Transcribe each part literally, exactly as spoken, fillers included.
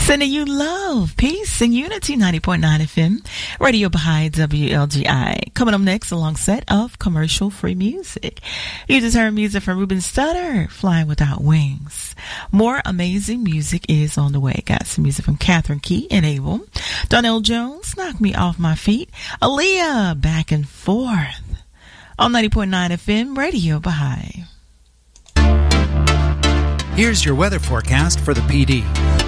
Sending you love, peace, and unity. ninety point nine F M, Radio Baha'i W L G I. Coming up next, a long set of commercial-free music. You just heard music from Ruben Studdard, Flying Without Wings. More amazing music is on the way. Got some music from Catherine Key and Abel. Donnell Jones, Knock Me Off My Feet. Aaliyah, Back and Forth. On ninety point nine F M, Radio Baha'i. Here's your weather forecast for the P D.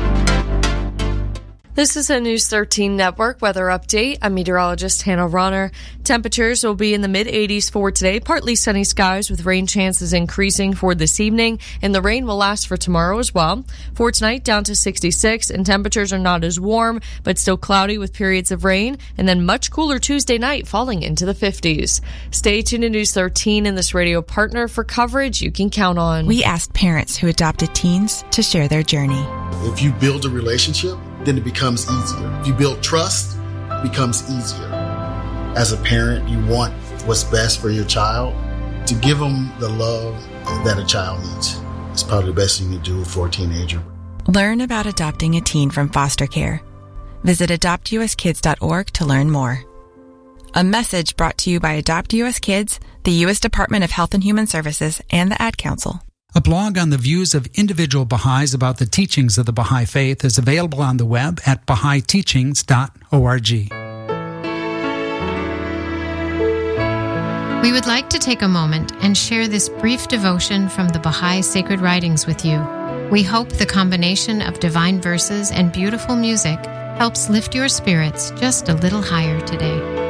This is a News thirteen Network weather update. I'm meteorologist Hannah Ronner. Temperatures will be in the mid eighties for today. Partly sunny skies with rain chances increasing for this evening, and the rain will last for tomorrow as well. For tonight, down to sixty-six, and temperatures are not as warm, but still cloudy with periods of rain, and then much cooler Tuesday night, falling into the fifties. Stay tuned to News thirteen and this radio partner for coverage you can count on. We asked parents who adopted teens to share their journey. If you build a relationship, then it becomes easier. If you build trust, it becomes easier. As a parent, you want what's best for your child. To give them the love that a child needs is probably the best thing you can do for a teenager. Learn about adopting a teen from foster care. Visit adopt u s kids dot org to learn more. A message brought to you by Adopt U S Kids, the U S Department of Health and Human Services, and the Ad Council. A blog on the views of individual Baha'is about the teachings of the Baha'i Faith is available on the web at baha'i teachings dot org. We would like to take a moment and share this brief devotion from the Baha'i Sacred Writings with you. We hope the combination of divine verses and beautiful music helps lift your spirits just a little higher today.